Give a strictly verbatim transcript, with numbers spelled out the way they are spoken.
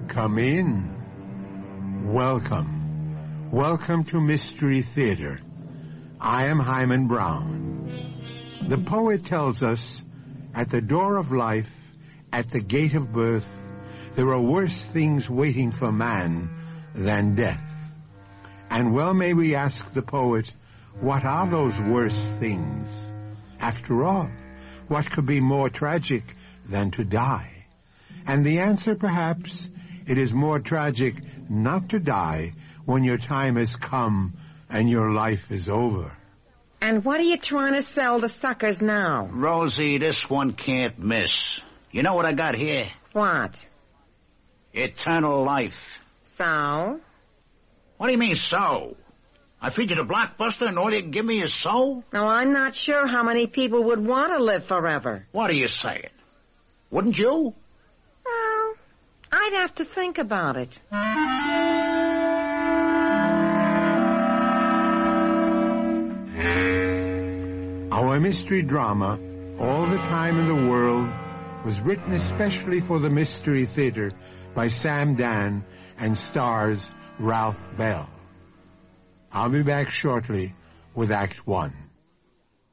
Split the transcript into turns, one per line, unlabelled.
Come in. Welcome. Welcome to Mystery Theater. I am Hyman Brown. The poet tells us, at the door of life, at the gate of birth, there are worse things waiting for man than death. And well may we ask the poet, what are those worse things? After all, what could be more tragic than to die? And the answer, perhaps, it is more tragic not to die when your time has come and your life is over.
And what are you trying to sell the suckers now?
Rosie, this one can't miss. You know what I got here?
What?
Eternal life.
So?
What do you mean, so? I feed you the blockbuster and all you can give me is so?
Now, I'm not sure how many people would want to live forever.
What are you saying? Wouldn't you?
Well, I'd have to think about it.
Our mystery drama, All the Time in the World, was written especially for the Mystery Theater by Sam Dan and stars Ralph Bell. I'll be back shortly with Act One.